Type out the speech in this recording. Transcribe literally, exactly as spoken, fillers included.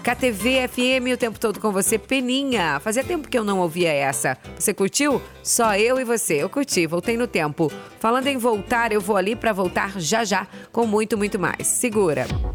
K T V F M, o tempo todo com você. Peninha, fazia tempo que eu não ouvia essa. Você curtiu? Só eu e você. Eu curti, voltei no tempo. Falando em voltar, eu vou ali pra voltar já já com muito, muito mais. Segura.